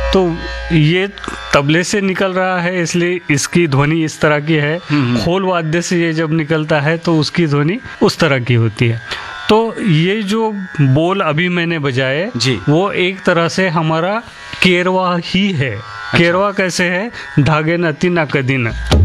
तो ये तबले से निकल रहा है इसलिए इसकी ध्वनि इस तरह की है। खोल वाद्य से ये जब निकलता है तो उसकी ध्वनि उस तरह की होती है। तो ये जो बोल अभी मैंने बजाए जी, वो एक तरह से हमारा केरवा ही है। केरवा कैसे है? धागे न ती न कदी न।